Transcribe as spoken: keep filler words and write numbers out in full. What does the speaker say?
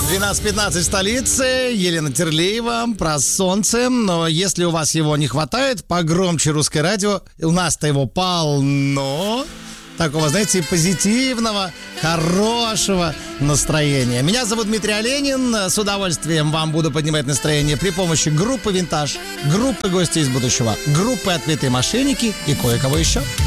двенадцать пятнадцать в столице. Елена Терлеева про солнце. Но если у вас его не хватает, погромче русское радио. У нас-то его полно. Такого, знаете, позитивного, хорошего настроения. Меня зовут Дмитрий Оленин. С удовольствием вам буду поднимать настроение при помощи группы «Винтаж», группы «Гости из будущего», группы «Отпетые мошенники» и кое-кого еще.